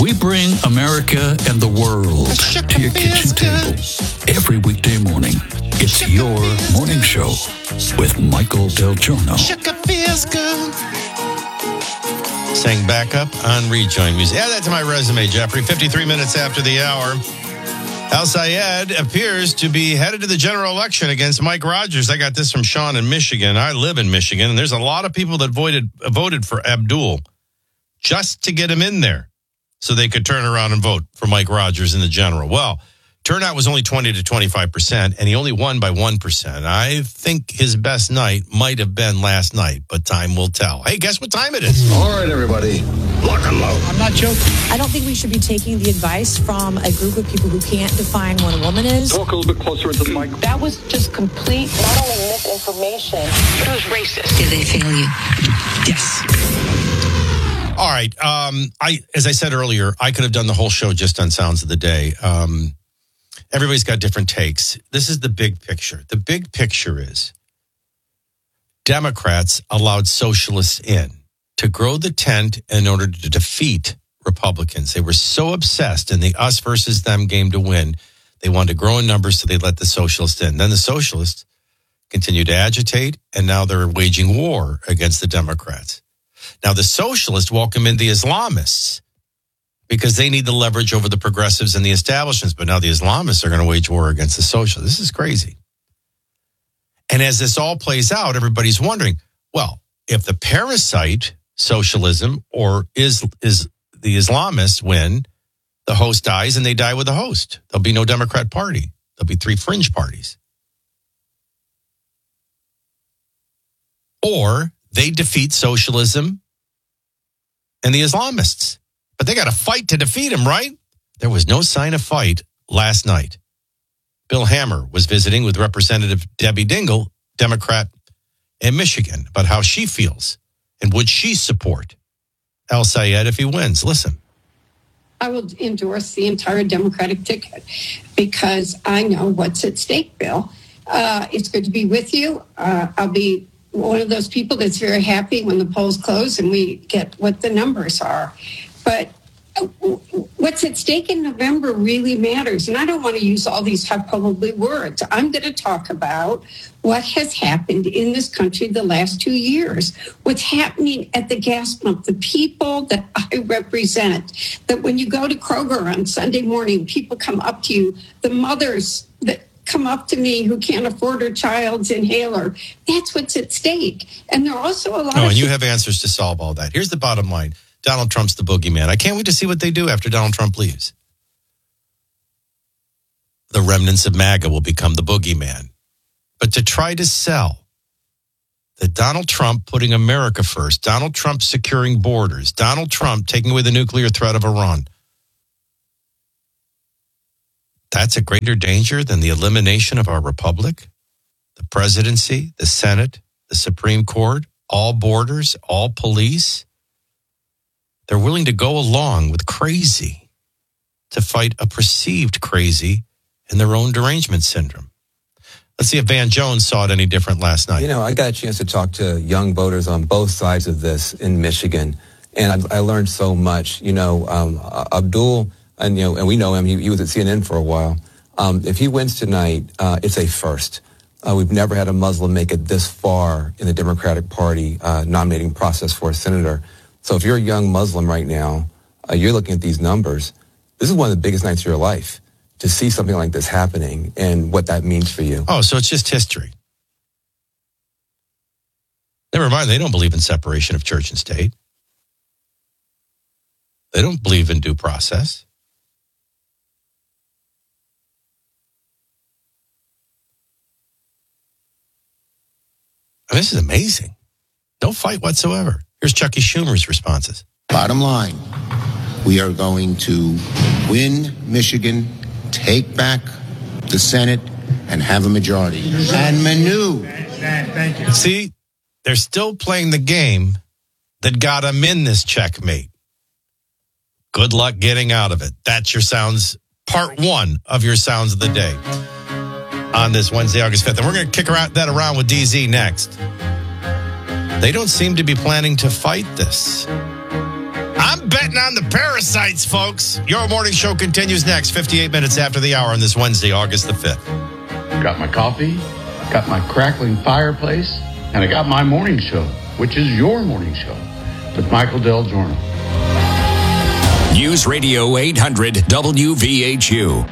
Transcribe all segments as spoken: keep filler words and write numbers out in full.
We bring America and the world to your kitchen table every weekday morning. It's your morning show with Michael Del Giorno. Sugar feels good. Sang backup on Rejoin Music. Add that to my resume, Jeffrey. fifty-three minutes after the hour. Al Sayed appears to be headed to the general election against Mike Rogers. I got this from Sean in Michigan. I live in Michigan, and there's a lot of people that voted voted for Abdul just to get him in there so they could turn around and vote for Mike Rogers in the general. Well, turnout was only twenty to twenty-five percent, and he only won by one percent. I think his best night might have been last night, but time will tell. Hey, guess what time it is? All right, everybody, lock and load. I'm not joking. I don't think we should be taking the advice from a group of people who can't define what a woman is. Talk a little bit closer into the mic. That was just complete, not only misinformation, but it was racist. Did they fail you? Yes. All right. Um, I, as I said earlier, I could have done the whole show just on Sounds of the Day. Um, everybody's got different takes. This is the big picture. The big picture is Democrats allowed socialists in to grow the tent in order to defeat Republicans. They were so obsessed in the us versus them game to win. They wanted to grow in numbers, so they let the socialists in. Then the socialists continued to agitate, and now they're waging war against the Democrats. Now, the socialists welcome in the Islamists because they need the leverage over the progressives and the establishments. But now the Islamists are going to wage war against the socialists. This is crazy. And as this all plays out, everybody's wondering, well, if the parasite socialism or is is the Islamists win, the host dies and they die with the host. There'll be no Democrat Party. There'll be three fringe parties. Or they defeat socialism and the Islamists. But they got to fight to defeat them, right? There was no sign of fight last night. Bill Hammer was visiting with Representative Debbie Dingell, Democrat in Michigan, about how she feels and would she support Al Sayed if he wins. Listen. I will endorse the entire Democratic ticket because I know what's at stake, Bill. Uh, it's good to be with you. Uh, I'll be one of those people that's very happy when the polls close and we get what the numbers are. But what's at stake in November really matters. And I don't want to use all these hyperbole words. I'm going to talk about what has happened in this country the last two years, what's happening at the gas pump, the people that I represent, that when you go to Kroger on Sunday morning, people come up to you, the mothers that come up to me who can't afford her child's inhaler. That's what's at stake. And there are also a lot oh, of... and you have answers to solve all that. Here's the bottom line. Donald Trump's the boogeyman. I can't wait to see what they do after Donald Trump leaves. The remnants of MAGA will become the boogeyman. But to try to sell that Donald Trump putting America first, Donald Trump securing borders, Donald Trump taking away the nuclear threat of Iran, that's a greater danger than the elimination of our republic, the presidency, the Senate, the Supreme Court, all borders, all police. They're willing to go along with crazy to fight a perceived crazy in their own derangement syndrome. Let's see if Van Jones saw it any different last night. You know, I got a chance to talk to young voters on both sides of this in Michigan, and I, I learned so much. You know, um, Abdul... And, you know, and we know him. He, he was at C N N for a while. Um, if he wins tonight, uh, it's a first. Uh, we've never had a Muslim make it this far in the Democratic Party uh, nominating process for a senator. So if you're a young Muslim right now, uh, you're looking at these numbers. This is one of the biggest nights of your life to see something like this happening and what that means for you. Oh, so it's just history. Never mind, they don't believe in separation of church and state. They don't believe in due process. This is amazing. No fight whatsoever. Here's Chucky Schumer's responses. Bottom line, we are going to win Michigan, take back the Senate, and have a majority. And Manu. Thank you. See, they're still playing the game that got them in this checkmate. Good luck getting out of it. That's your sounds, part one of your sounds of the day on this Wednesday, August fifth. And we're going to kick around, that around with D Z next. They don't seem to be planning to fight this. I'm betting on the parasites, folks. Your morning show continues next, fifty-eight minutes after the hour on this Wednesday, August the fifth. Got my coffee, got my crackling fireplace, and I got my morning show, which is your morning show, with Michael Del Giorno. News Radio eight hundred W V H U.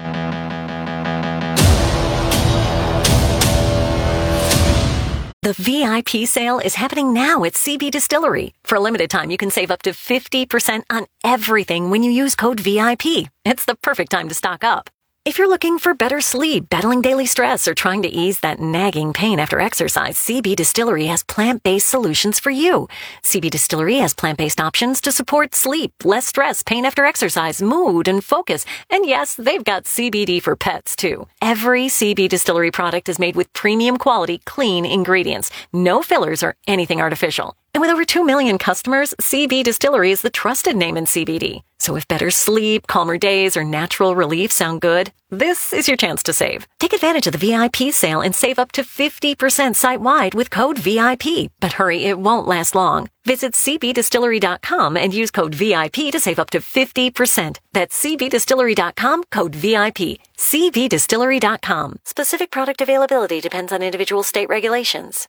The V I P sale is happening now at C B Distillery. For a limited time, you can save up to fifty percent on everything when you use code V I P. It's the perfect time to stock up. If you're looking for better sleep, battling daily stress, or trying to ease that nagging pain after exercise, C B Distillery has plant-based solutions for you. C B Distillery has plant-based options to support sleep, less stress, pain after exercise, mood, and focus. And yes, they've got C B D for pets, too. Every C B Distillery product is made with premium quality, clean ingredients. No fillers or anything artificial. And with over two million customers, C B Distillery is the trusted name in C B D. So if better sleep, calmer days, or natural relief sound good, this is your chance to save. Take advantage of the V I P sale and save up to fifty percent site-wide with code V I P. But hurry, it won't last long. Visit C B distillery dot com and use code V I P to save up to fifty percent. That's C B distillery dot com, code V I P. C B distillery dot com. Specific product availability depends on individual state regulations.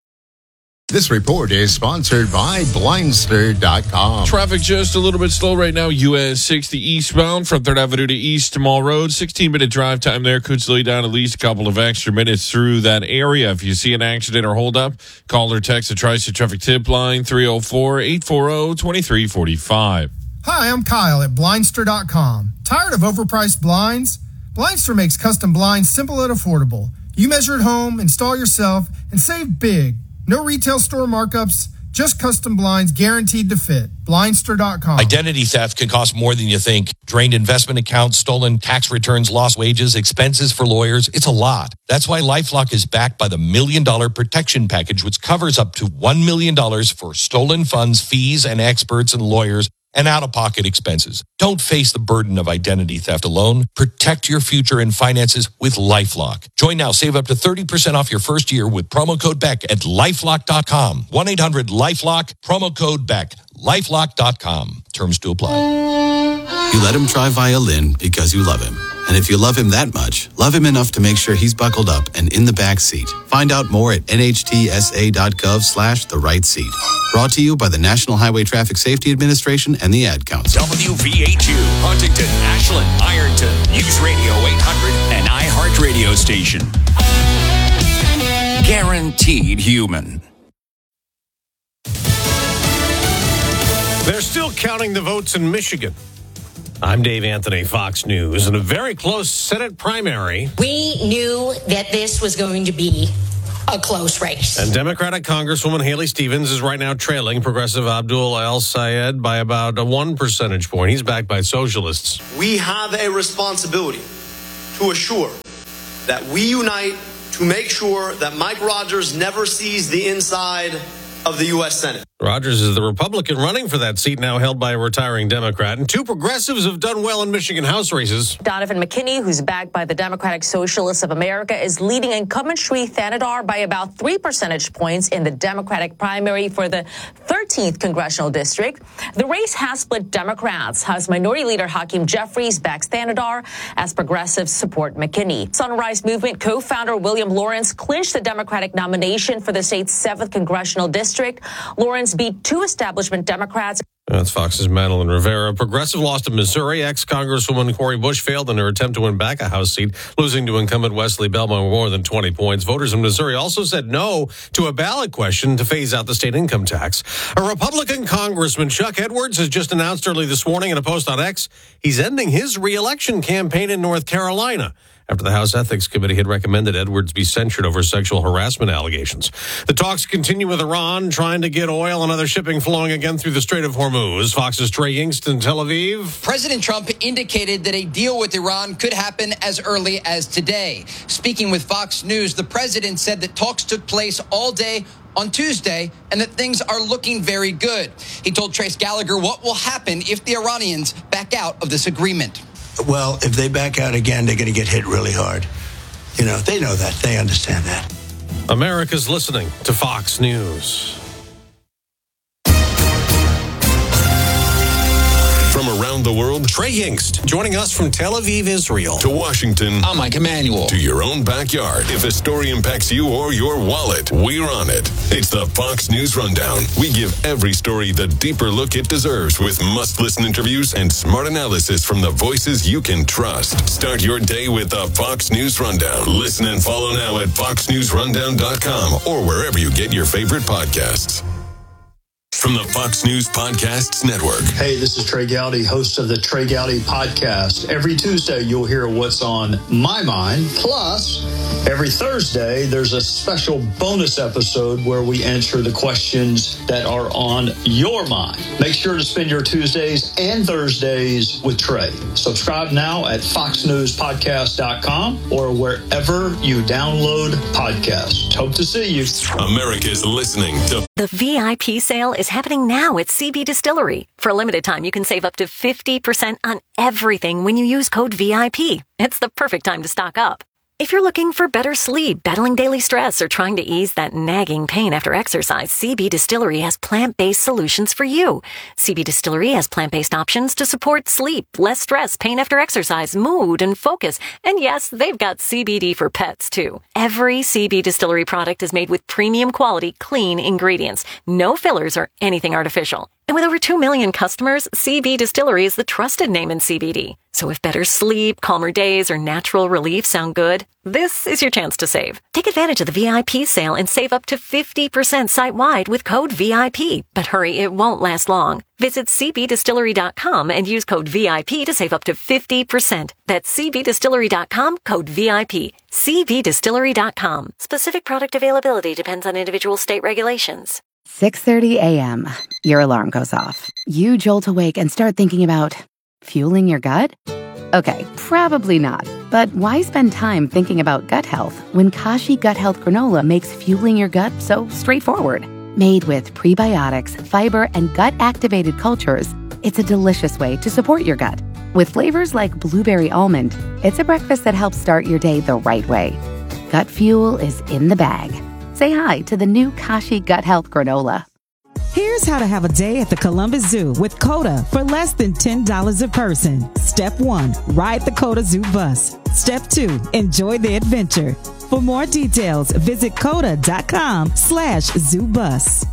This report is sponsored by Blindster dot com. Traffic just a little bit slow right now. U S sixty eastbound from third Avenue to East Mall Road. sixteen-minute drive time there. Could slow you down at least a couple of extra minutes through that area. If you see an accident or hold up, call or text the Tri-State Traffic Tip Line three oh four, eight four oh, two three four five. Hi, I'm Kyle at Blindster dot com. Tired of overpriced blinds? Blindster makes custom blinds simple and affordable. You measure at home, install yourself, and save big. No retail store markups, just custom blinds guaranteed to fit. Blindster dot com. Identity theft can cost more than you think. Drained investment accounts, stolen tax returns, lost wages, expenses for lawyers. It's a lot. That's why LifeLock is backed by the Million Dollar Protection Package, which covers up to one million dollars for stolen funds, fees, and experts and lawyers, and out-of-pocket expenses. Don't face the burden of identity theft alone. Protect your future and finances with LifeLock. Join now. Save up to thirty percent off your first year with promo code Beck at LifeLock dot com. one eight hundred LifeLock, promo code Beck. LifeLock dot com. Terms to apply. You let him try violin because you love him. And if you love him that much, love him enough to make sure he's buckled up and in the back seat. Find out more at N H T S A dot gov slash the right seat. Brought to you by the National Highway Traffic Safety Administration and the Ad Council. W V H U, Huntington, Ashland, Ironton, News Radio eight hundred, and iHeart Radio Station. Guaranteed human. They're still counting the votes in Michigan. I'm Dave Anthony, Fox News. In a very close Senate primary. We knew that this was going to be a close race. And Democratic Congresswoman Haley Stevens is right now trailing Progressive Abdul El-Sayed by about a one percentage point. He's backed by socialists. We have a responsibility to assure that we unite to make sure that Mike Rogers never sees the inside of the U S Senate. Rogers is the Republican running for that seat, now held by a retiring Democrat. And two progressives have done well in Michigan House races. Donovan McKinney, who's backed by the Democratic Socialists of America, is leading incumbent Sri Thanadar by about three percentage points in the Democratic primary for the thirteenth Congressional District. The race has split Democrats. House Minority Leader Hakeem Jeffries backs Thanadar as progressives support McKinney. Sunrise Movement co-founder William Lawrence clinched the Democratic nomination for the state's seventh Congressional District. Lawrence beat two establishment Democrats. That's Fox's Madeline Rivera. Progressive lost to Missouri. Ex-Congresswoman Cori Bush failed in her attempt to win back a House seat, losing to incumbent Wesley Bell by more than twenty points. Voters in Missouri also said no to a ballot question to phase out the state income tax. A Republican Congressman, Chuck Edwards, has just announced early this morning in a post on X he's ending his re-election campaign in North Carolina after the House Ethics Committee had recommended Edwards be censured over sexual harassment allegations. The talks continue with Iran, trying to get oil and other shipping flowing again through the Strait of Hormuz. Fox's Trey Yingst in Tel Aviv. President Trump indicated that a deal with Iran could happen as early as today. Speaking with Fox News, the president said that talks took place all day on Tuesday and that things are looking very good. He told Trace Gallagher what will happen if the Iranians back out of this agreement. Well, if they back out again, they're going to get hit really hard. You know, they know that. They understand that. America's listening to Fox News. the world? Trey Yingst, joining us from Tel Aviv, Israel. To Washington. I'm Mike Emanuel. To your own backyard. If a story impacts you or your wallet, we're on it. It's the Fox News Rundown. We give every story the deeper look it deserves with must-listen interviews and smart analysis from the voices you can trust. Start your day with the Fox News Rundown. Listen and follow now at fox news rundown dot com or wherever you get your favorite podcasts. From the Fox News Podcasts Network. Hey, this is Trey Gowdy, host of the Trey Gowdy Podcast. Every Tuesday, you'll hear what's on my mind. Plus, every Thursday, there's a special bonus episode where we answer the questions that are on your mind. Make sure to spend your Tuesdays and Thursdays with Trey. Subscribe now at fox news podcast dot com or wherever you download podcasts. Hope to see you. America's listening to The V I P sale is happening now at C B Distillery. For a limited time, you can save up to fifty percent on everything when you use code V I P. It's the perfect time to stock up. If you're looking for better sleep, battling daily stress, or trying to ease that nagging pain after exercise, C B Distillery has plant-based solutions for you. C B Distillery has plant-based options to support sleep, less stress, pain after exercise, mood, and focus. And yes, they've got C B D for pets, too. Every C B Distillery product is made with premium quality, clean ingredients. No fillers or anything artificial. And with over two million customers, C B Distillery is the trusted name in C B D. So if better sleep, calmer days, or natural relief sound good, this is your chance to save. Take advantage of the V I P sale and save up to fifty percent site-wide with code V I P. But hurry, it won't last long. Visit c b distillery dot com and use code V I P to save up to fifty percent. That's c b distillery dot com, code V I P. c b distillery dot com. Specific product availability depends on individual state regulations. six thirty a.m. Your alarm goes off. You jolt awake and start thinking about fueling your gut? Okay, probably not. But why spend time thinking about gut health when Kashi Gut Health Granola makes fueling your gut so straightforward? Made with prebiotics, fiber, and gut-activated cultures, it's a delicious way to support your gut. With flavors like blueberry almond, it's a breakfast that helps start your day the right way. Gut fuel is in the bag. Say hi to the new Kashi Gut Health Granola. Here's how to have a day at the Columbus Zoo with COTA for less than ten dollars a person. Step one, ride the COTA Zoo bus. Step two, enjoy the adventure. For more details, visit coda dot com slash zoo bus.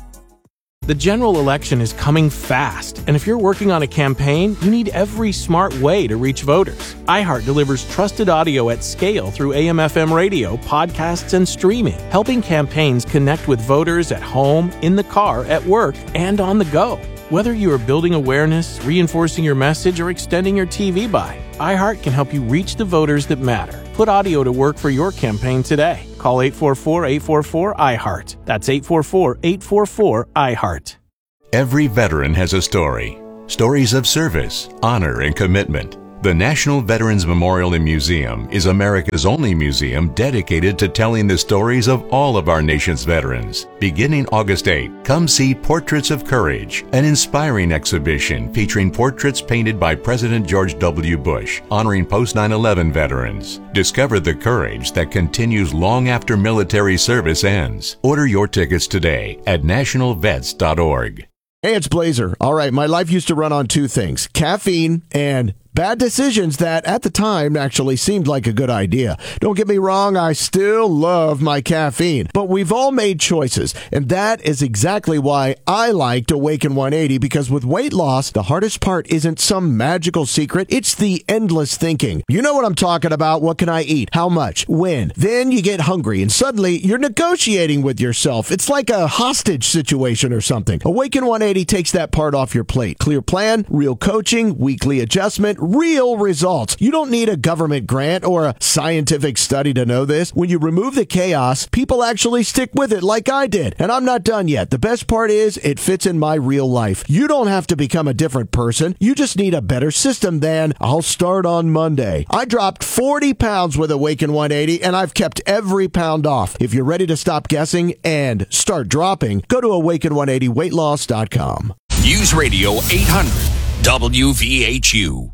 The general election is coming fast, and if you're working on a campaign, you need every smart way to reach voters. iHeart delivers trusted audio at scale through A M F M radio, podcasts, and streaming, helping campaigns connect with voters at home, in the car, at work, and on the go. Whether you are building awareness, reinforcing your message, or extending your T V buy, iHeart can help you reach the voters that matter. Put audio to work for your campaign today. Call eight four four, eight four four, I heart. That's eight four four, eight four four, I heart. Every veteran has a story. Stories of service, honor, and commitment. The National Veterans Memorial and Museum is America's only museum dedicated to telling the stories of all of our nation's veterans. Beginning August eighth, come see Portraits of Courage, an inspiring exhibition featuring portraits painted by President George W. Bush, honoring post nine eleven veterans. Discover the courage that continues long after military service ends. Order your tickets today at national vets dot org. Hey, it's Blazer. All right, my life used to run on two things, caffeine and bad decisions that at the time actually seemed like a good idea. Don't get me wrong, I still love my caffeine, but we've all made choices, and that is exactly why I liked Awaken one eighty, because with weight loss, the hardest part isn't some magical secret, it's the endless thinking. You know what I'm talking about. What can I eat? How much? When? Then you get hungry, and suddenly you're negotiating with yourself. It's like a hostage situation or something. Awaken one eighty takes that part off your plate. Clear plan, real coaching, weekly adjustment, real results. You don't need a government grant or a scientific study to know this. When you remove the chaos, people actually stick with it like I did. And I'm not done yet. The best part is it fits in my real life. You don't have to become a different person. You just need a better system than I'll start on Monday. I dropped forty pounds with Awaken one eighty, and I've kept every pound off. If you're ready to stop guessing and start dropping, go to awaken one eighty weight loss dot com. News Radio eight hundred W V H U.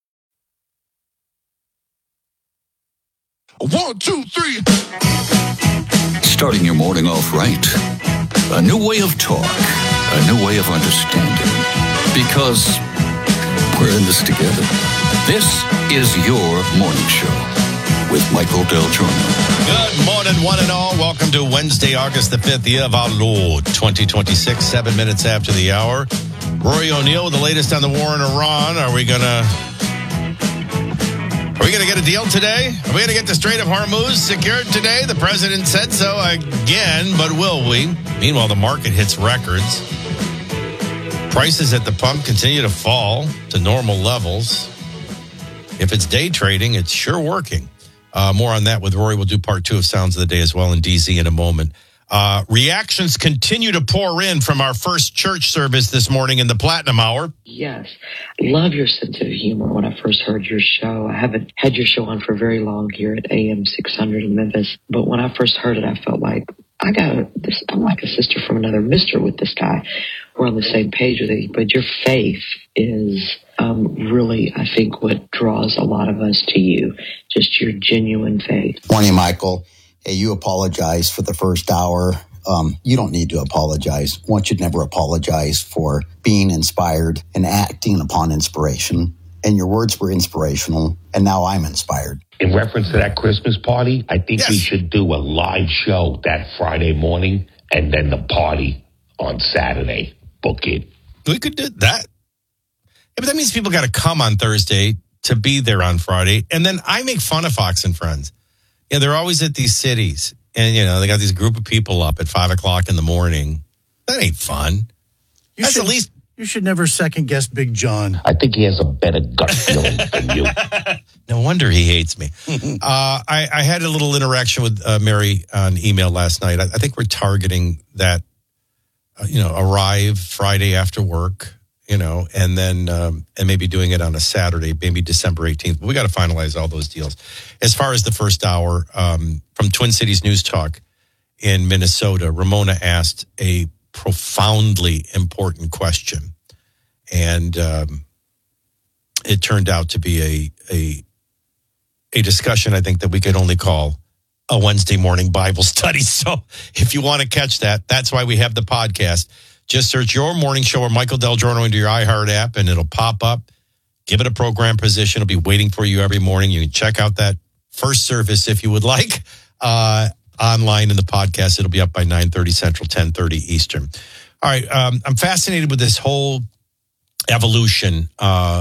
One, two, three. Starting your morning off right. A new way of talk. A new way of understanding. Because We're in this together. This is your morning show with Michael Del Giorno. Good morning, one and all. Welcome to Wednesday, August the fifth, year of our Lord, twenty twenty-six, seven minutes after the hour. Rory O'Neill with the latest on the war in Iran. Are we going to... Are we going to get a deal today? Are we going to get the Strait of Hormuz secured today? The president said so again, but will we? Meanwhile, the market hits records. Prices at the pump continue to fall to normal levels. If it's day trading, it's sure working. Uh, more on that with Rory. We'll do part two of Sounds of the Day as well in D C in a moment. Uh, reactions continue to pour in from our first church service this morning in the Platinum Hour. Yes. Love your sense of humor. When I first heard your show, I haven't had your show on for very long here at A M six hundred in Memphis. But when I first heard it, I felt like I got this. I'm like a sister from another mister with this guy. We're on the same page with it. But your faith is um, really, I think, what draws a lot of us to you. Just your genuine faith. Morning, Michael. Hey, you apologize for the first hour. Um, you don't need to apologize. One should never apologize for being inspired and acting upon inspiration. And your words were inspirational, and now I'm inspired. In reference to that Christmas party, I think yes. we should do a live show that Friday morning and then the party on Saturday. Book it. We could do that. Yeah, but that means people got to come on Thursday to be there on Friday. And then I make fun of Fox and Friends. Yeah, they're always at these cities. And, you know, they got this group of people up at five o'clock in the morning. That ain't fun. You That's should, at least... You should never second-guess Big John. I think he has a better gut feeling than you. No wonder he hates me. uh, I, I had a little interaction with uh, Mary on email last night. I, I think we're targeting that, uh, you know, arrive Friday after work, you know, and then um, and maybe doing it on a Saturday, maybe December eighteenth. But we got to finalize all those deals. As far as the first hour, um, from Twin Cities News Talk in Minnesota, Ramona asked a profoundly important question. And um, it turned out to be a, a, a discussion, I think, that we could only call a Wednesday morning Bible study. So if you want to catch that, that's why we have the podcast. Just search Your Morning Show or Michael Del Giorno into your iHeart app, and it'll pop up. Give it a program position. It'll be waiting for you every morning. You can check out that first service if you would like. Uh, online in the podcast, it'll be up by nine thirty Central, ten thirty Eastern. All right, um, I'm fascinated with this whole evolution uh,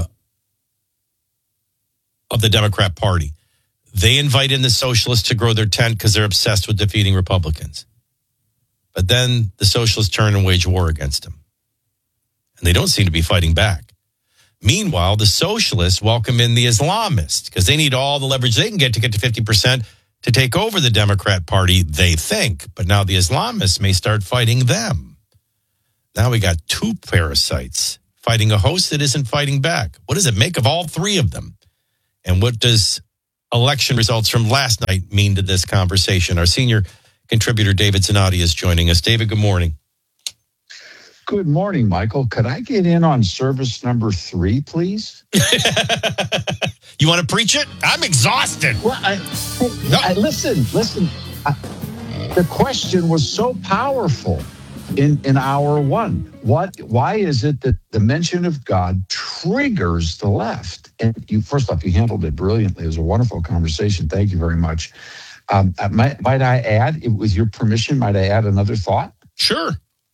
of the Democrat Party. They invite in the socialists to grow their tent because they're obsessed with defeating Republicans. But then the socialists turn and wage war against them. And they don't seem to be fighting back. Meanwhile, the socialists welcome in the Islamists because they need all the leverage they can get to get to fifty percent to take over the Democrat Party, they think. But now the Islamists may start fighting them. Now we got two parasites fighting a host that isn't fighting back. What does it make of all three of them? And what does election results from last night mean to this conversation? Our senior contributor, David Zanotti, is joining us. David, good morning. Good morning, Michael. Could I get in on service number three, please? You want to preach it? I'm exhausted. Well, I, no. I, listen, listen. I, the question was so powerful in, in hour one. What? Why is it that the mention of God triggers the left? And you, first off, you handled it brilliantly. It was a wonderful conversation. Thank you very much. Um, might, might I add, with your permission, might I add another thought? Sure.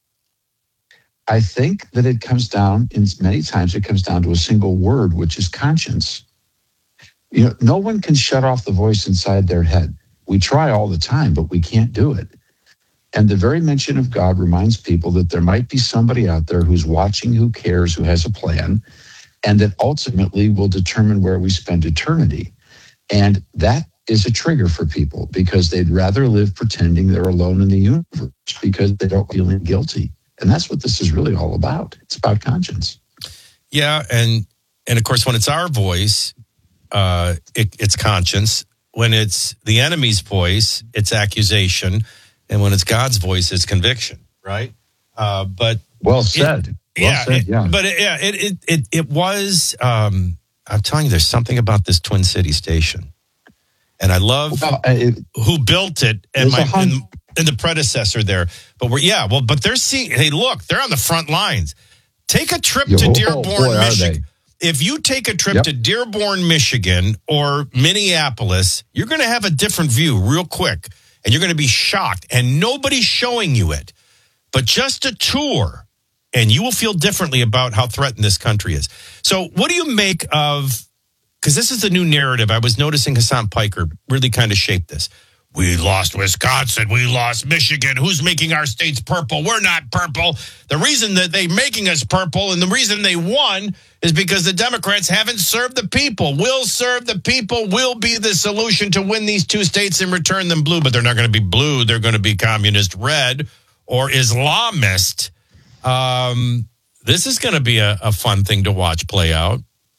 I think that it comes down, in many times it comes down to a single word, which is conscience. You know, no one can shut off the voice inside their head. We try all the time, but we can't do it. And the very mention of God reminds people that there might be somebody out there who's watching, who cares, who has a plan, and that ultimately will determine where we spend eternity. And that is a trigger for people because they'd rather live pretending they're alone in the universe because they don't feel guilty. And that's what this is really all about. It's about conscience. Yeah, and and of course, when it's our voice, uh, it, it's conscience. When it's the enemy's voice, it's accusation. And when it's God's voice, it's conviction, right? Uh, but well said. It, well yeah, said, yeah. It, but it, yeah, it it it, it was. Um, I'm telling you, there's something about this Twin City station, and I love well, it, who built it and my and, and the predecessor there. But we're yeah, well, but they're seeing. Hey, look, they're on the front lines. Take a trip Yo, to Dearborn, boy, Michigan. if you take a trip Yep. to Dearborn, Michigan or Minneapolis, you're going to have a different view real quick. And you're going to be shocked. And nobody's showing you it. But just a tour, and you will feel differently about how threatened this country is. So what do you make of, because this is the new narrative. I was noticing Hassan Piker really kind of shaped this. We lost Wisconsin. We lost Michigan. Who's making our states purple? We're not purple. The reason that they're making us purple and the reason they won is because the Democrats haven't served the people. Will serve the people, will be the solution to win these two states and return them blue. But they're not going to be blue. They're going to be communist red or Islamist. Um, this is going to be a, a fun thing to watch play out.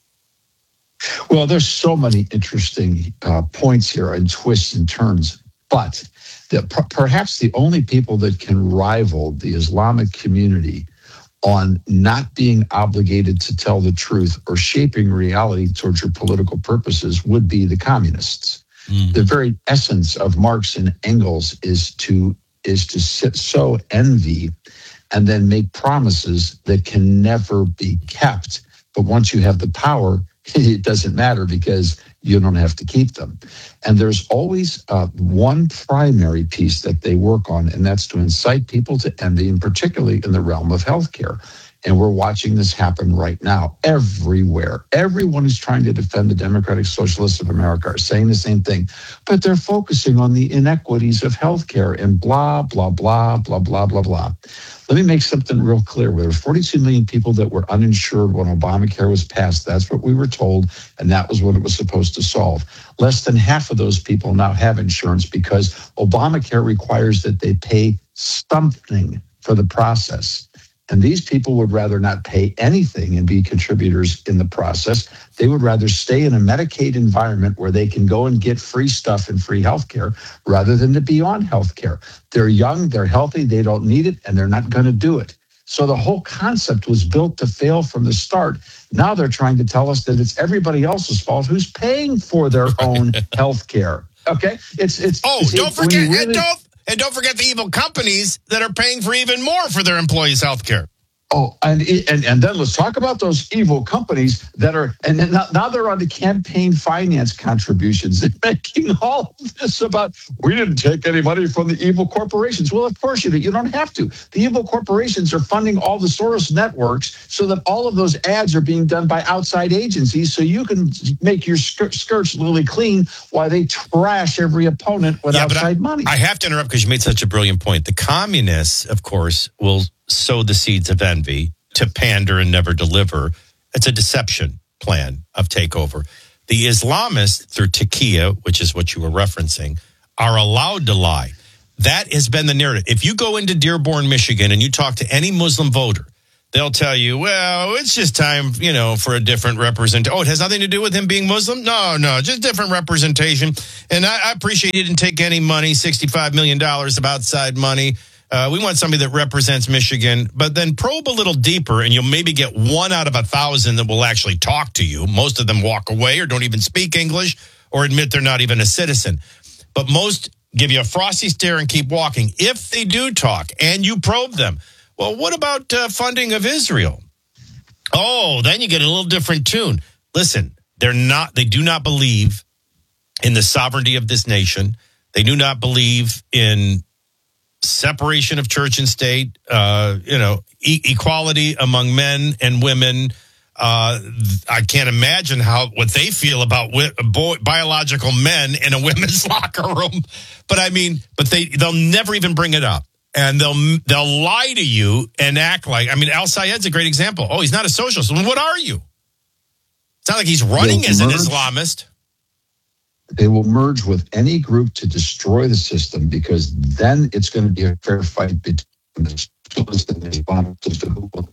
Well, there's so many interesting uh, points here and twists and turns. But the, per- perhaps the only people that can rival the Islamic community on not being obligated to tell the truth or shaping reality towards your political purposes would be the communists. Mm. The very essence of Marx and Engels is to is to sit, sow envy and then make promises that can never be kept. But once you have the power, it doesn't matter because you don't have to keep them. And there's always uh, one primary piece that they work on, and that's to incite people to envy, and particularly in the realm of healthcare. And we're watching this happen right now everywhere. Everyone who's trying to defend the Democratic Socialists of America are saying the same thing, but they're focusing on the inequities of healthcare and blah, blah, blah, blah, blah, blah, blah. Let me make something real clear. There were forty-two million people that were uninsured when Obamacare was passed. That's what we were told, and that was what it was supposed to solve. Less than half of those people now have insurance because Obamacare requires that they pay something for the process. And these people would rather not pay anything and be contributors in the process. They would rather stay in a Medicaid environment where they can go and get free stuff and free health care rather than to be on health care. They're young, they're healthy, they don't need it, and they're not going to do it. So the whole concept was built to fail from the start. Now they're trying to tell us that it's everybody else's fault who's paying for their own health care. Okay? It's it's Oh, it's, don't it, when forget you really, and don't And don't forget the evil companies that are paying for even more for their employees' health care. Oh, and, and and then let's talk about those evil companies that are, and then now, now they're on the campaign finance contributions and making all of this about, we didn't take any money from the evil corporations. Well, of course you do. You don't have to. The evil corporations are funding all the Soros networks so that all of those ads are being done by outside agencies so you can make your skirt, skirts lily clean while they trash every opponent with Yeah, but outside I, money. I have to interrupt because you made such a brilliant point. The communists, of course, will sow the seeds of envy to pander and never deliver. It's a deception plan of takeover. The Islamists, through Taqiyya, which is what you were referencing, are allowed to lie. That has been the narrative. If you go into Dearborn, Michigan, and you talk to any Muslim voter, they'll tell you, well, it's just time, you know, for a different representation. Oh, it has nothing to do with him being Muslim? No, no, just different representation. And I, I appreciate you didn't take any money, sixty-five million dollars of outside money. Uh, we want somebody that represents Michigan, but then probe a little deeper and you'll maybe get one out of a thousand that will actually talk to you. Most of them walk away or don't even speak English or admit they're not even a citizen. But most give you a frosty stare and keep walking. If they do talk and you probe them, well, what about uh, funding of Israel? Oh, then you get a little different tune. Listen, they're not, they do not believe in the sovereignty of this nation. They do not believe in separation of church and state, uh, you know, e- equality among men and women. Uh, I can't imagine how what they feel about wi- boy, biological men in a women's locker room. But I mean, but they they'll never even bring it up, and they'll they'll lie to you and act like. I mean, Al Sayed's a great example. Oh, he's not a socialist. Well, what are you? It's not like he's running They'll as an merge. Islamist. They will merge with any group to destroy the system because then it's going to be a fair fight between the socialists and the Islamists.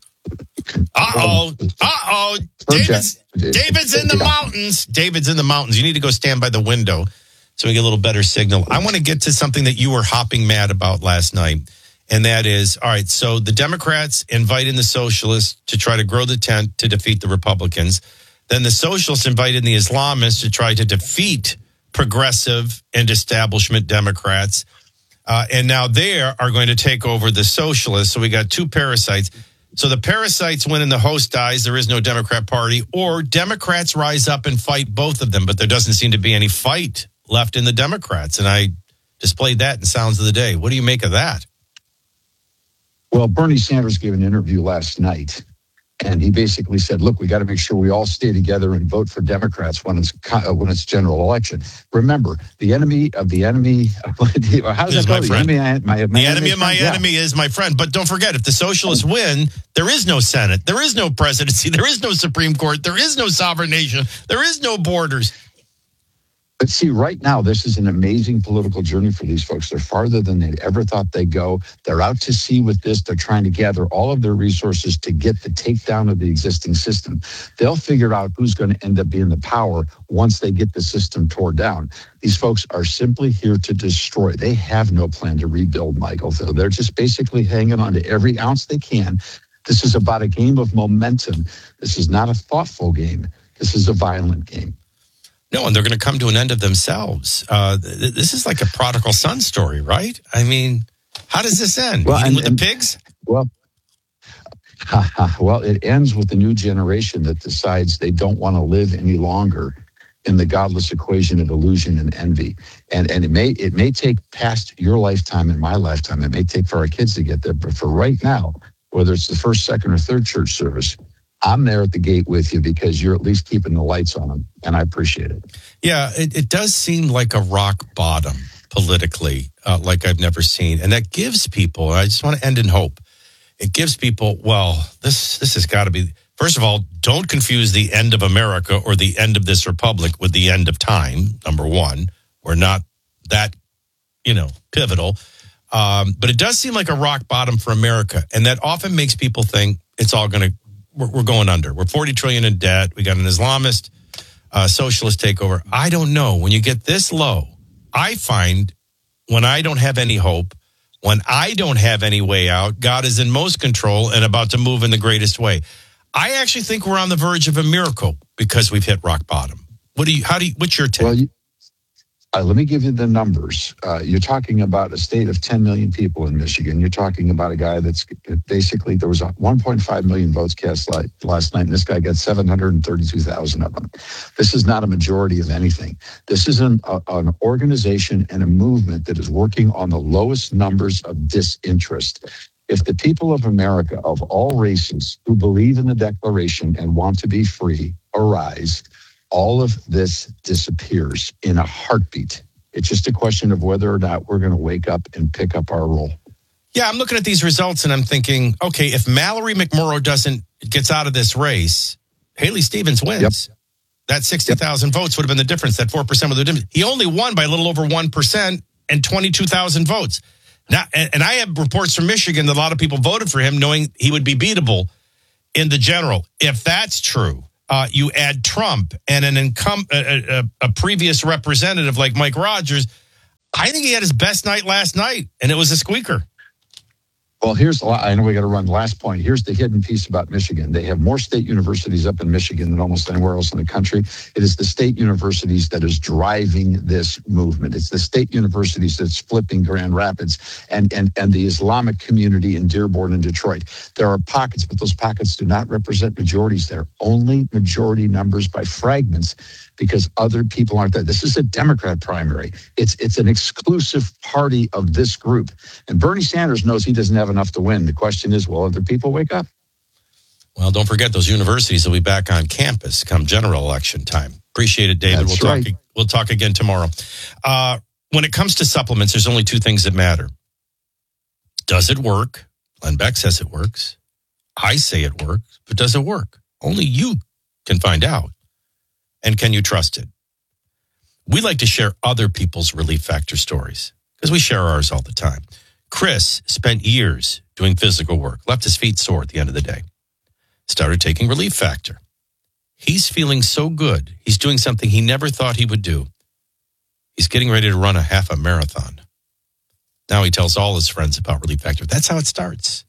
Uh-oh. Uh-oh. David's, David's in the mountains. David's in the mountains. You need to go stand by the window so we get a little better signal. I want to get to something that you were hopping mad about last night, and that is, all right, so the Democrats invite in the socialists to try to grow the tent to defeat the Republicans. Then the socialists invite in the Islamists to try to defeat progressive and establishment Democrats. Uh, and now they are going to take over the socialists. So we got two parasites. So the parasites win and the host dies. There is no Democrat Party. Or Democrats rise up and fight both of them, but there doesn't seem to be any fight left in the Democrats. And I displayed that in Sounds of the Day. What do you make of that? Well, Bernie Sanders gave an interview last night, and he basically said, look, we got to make sure we all stay together and vote for Democrats when it's uh, when it's general election. Remember, the enemy of the enemy, how does that go? The enemy, my, my the enemy friend? of my Yeah. enemy is my friend. But don't forget, if the socialists win, there is no Senate, there is no presidency, there is no Supreme Court, there is no sovereign nation, there is no borders. But see, right now, this is an amazing political journey for these folks. They're farther than they ever thought they'd go. They're out to sea with this. They're trying to gather all of their resources to get the takedown of the existing system. They'll figure out who's going to end up being the power once they get the system tore down. These folks are simply here to destroy. They have no plan to rebuild, Michael. So they're just basically hanging on to every ounce they can. This is about a game of momentum. This is not a thoughtful game. This is a violent game. No, and they're going to come to an end of themselves. Uh, th- this is like a prodigal son story, right? I mean, how does this end? Well, Eating and, with and, the pigs? Well, well, it ends with a new generation that decides they don't want to live any longer in the godless equation of illusion and envy. And and it may it may take past your lifetime and my lifetime. It may take for our kids to get there. But for right now, whether it's the first, second, or third church service, I'm there at the gate with you because you're at least keeping the lights on them, and I appreciate it. Yeah, it, it does seem like a rock bottom politically, uh, like I've never seen. And that gives people, I just want to end in hope. It gives people, well, this this has got to be, first of all, don't confuse the end of America or the end of this republic with the end of time, number one. We're not that, you know, pivotal. Um, but it does seem like a rock bottom for America. And that often makes people think it's all going to, we're, we're going under. We're forty trillion in debt. We got an Islamist uh, socialist takeover. I don't know. When you get this low, I find when I don't have any hope, when I don't have any way out, God is in most control and about to move in the greatest way. I actually think we're on the verge of a miracle because we've hit rock bottom. What do you, how do you, what's your take? Well, you, uh, let me give you the numbers. Uh, you're talking about a state of ten million people in Michigan. You're talking about a guy that's basically, there was one point five million votes cast last night, and this guy got seven hundred thirty-two thousand of them. This is not a majority of anything. This is an, a, an organization and a movement that is working on the lowest numbers of disinterest. If the people of America, of all races, who believe in the Declaration and want to be free, arise, all of this disappears in a heartbeat. It's just a question of whether or not we're going to wake up and pick up our role. Yeah, I'm looking at these results and I'm thinking, okay, if Mallory McMorrow doesn't gets out of this race, Haley Stevens wins. Yep. That sixty thousand yep. votes would have been the difference. That four percent was the difference. He only won by a little over one percent and twenty-two thousand votes. Now, and I have reports from Michigan that a lot of people voted for him knowing he would be beatable in the general. If that's true, uh, you add Trump and an income, a, a, a previous representative like Mike Rogers, I think he had his best night last night, and it was a squeaker. Well, here's, I know we got to run the last point. Here's the hidden piece about Michigan. They have more state universities up in Michigan than almost anywhere else in the country. It is the state universities that is driving this movement. It's the state universities that's flipping Grand Rapids and, and, and the Islamic community in Dearborn and Detroit. There are pockets, but those pockets do not represent majorities. They're only majority numbers by fragments because other people aren't there. This is a Democrat primary. It's it's an exclusive party of this group. And Bernie Sanders knows he doesn't have enough to win. The question is, will other people wake up? Well, don't forget those universities will be back on campus come general election time. Appreciate it, David. That's we'll right. talk we'll talk again tomorrow. Uh, when it comes to supplements, there's only two things that matter. Does it work? Glenn Beck says it works. I say it works, but does it work? Only you can find out. And can you trust it? We like to share other people's Relief Factor stories because we share ours all the time. Chris spent years doing physical work, left his feet sore at the end of the day, started taking Relief Factor. He's feeling so good. He's doing something he never thought he would do. He's getting ready to run a half a marathon. Now he tells all his friends about Relief Factor. That's how it starts.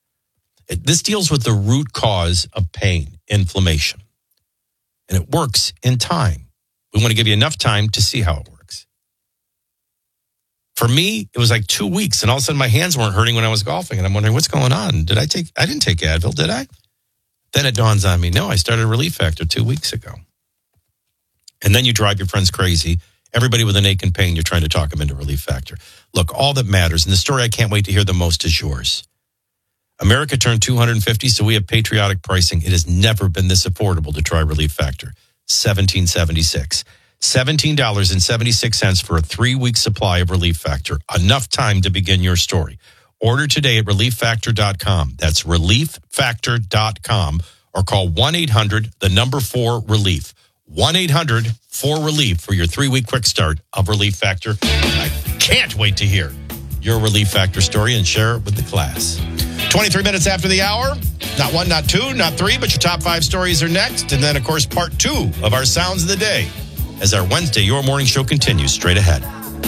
It, this deals with the root cause of pain, inflammation. And it works in time. We want to give you enough time to see how it works. For me, it was like two weeks, and all of a sudden my hands weren't hurting when I was golfing, and I'm wondering, what's going on? Did I take, I didn't take Advil, did I? Then it dawns on me, no, I started Relief Factor two weeks ago. And then you drive your friends crazy. Everybody with an ache and pain, you're trying to talk them into Relief Factor. Look, all that matters, and the story I can't wait to hear the most is yours. America turned two hundred fifty, so we have patriotic pricing. It has never been this affordable to try Relief Factor. seventeen seventy-six. seventeen dollars and seventy-six cents for a three-week supply of Relief Factor. Enough time to begin your story. Order today at relief factor dot com. That's relief factor dot com, or call one eight hundred, the number four, relief. one eight hundred four relief for your three-week quick start of Relief Factor. I can't wait to hear your Relief Factor story and share it with the class. twenty-three minutes after the hour. Not one, not two, not three, but your top five stories are next. And then, of course, part two of our Sounds of the Day as our Wednesday Your Morning Show continues straight ahead.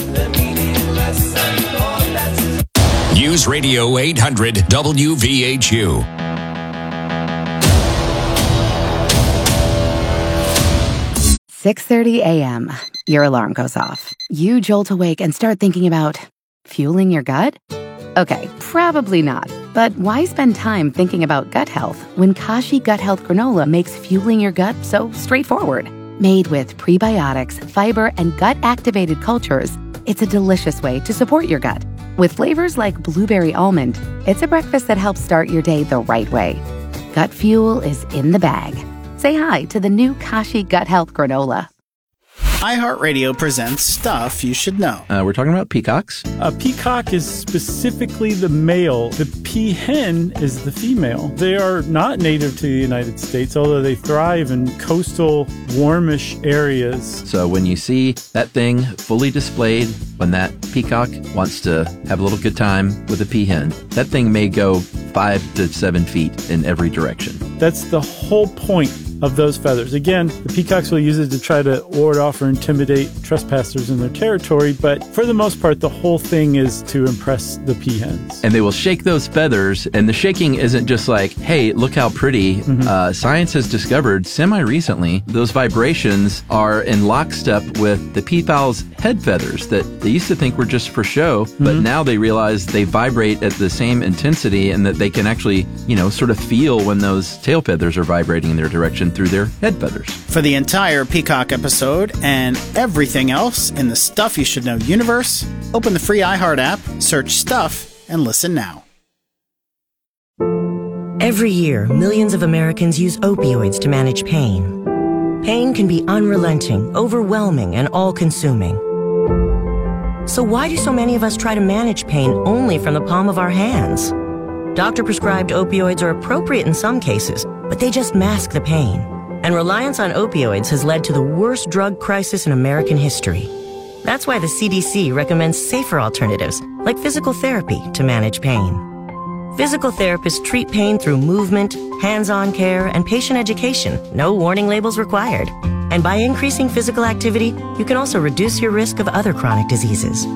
News Radio eight hundred W V H U. six thirty a.m. Your alarm goes off. You jolt awake and start thinking about fueling your gut? Okay, probably not. But why spend time thinking about gut health when Kashi Gut Health Granola makes fueling your gut so straightforward? Made with prebiotics, fiber, and gut-activated cultures, it's a delicious way to support your gut. With flavors like blueberry almond, it's a breakfast that helps start your day the right way. Gut fuel is in the bag. Say hi to the new Kashi Gut Health Granola. iHeartRadio presents Stuff You Should Know. Uh, we're talking about peacocks. A peacock is specifically the male. The peahen is the female. They are not native to the United States, although they thrive in coastal, warmish areas. So when you see that thing fully displayed, when that peacock wants to have a little good time with a peahen, that thing may go five to seven feet in every direction. That's the whole point of those feathers. Again, the peacocks will use it to try to ward off or intimidate trespassers in their territory, but for the most part, the whole thing is to impress the peahens. And they will shake those feathers, and the shaking isn't just like, hey, look how pretty. Mm-hmm. Uh, science has discovered semi-recently those vibrations are in lockstep with the peafowl's head feathers that they used to think were just for show, mm-hmm. but now they realize they vibrate at the same intensity and that they can actually, you know, sort of feel when those tail feathers are vibrating in their direction through their head feathers. For the entire Peacock episode and everything else in the Stuff You Should Know universe, open the free iHeart app, search Stuff, and listen now. Every year, millions of Americans use opioids to manage pain. Pain can be unrelenting, overwhelming, and all-consuming. So why do so many of us try to manage pain only from the palm of our hands? Doctor-prescribed opioids are appropriate in some cases, but they just mask the pain. And reliance on opioids has led to the worst drug crisis in American history. That's why the C D C recommends safer alternatives, like physical therapy, to manage pain. Physical therapists treat pain through movement, hands-on care, and patient education. No warning labels required. And by increasing physical activity, you can also reduce your risk of other chronic diseases.